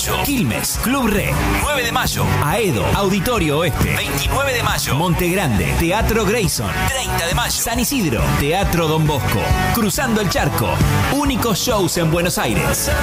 mayo, Quilmes, Club Re. 9 de mayo, Aedo, Auditorio Oeste. 29 de mayo, Monte Grande, Teatro Grayson. 30 de mayo, San Isidro, Teatro Don Bosco. Cruzando el Charco, únicos shows en Buenos Aires.